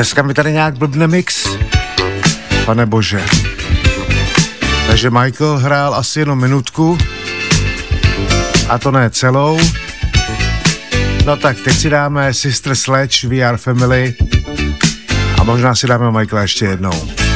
Dneska mi tady nějak blbne mix. Pane bože. Takže Michael hrál asi jenom minutku. A to ne celou. No tak teď si dáme Sister Sledge, We Are Family. A možná si dáme Michaela ještě jednou.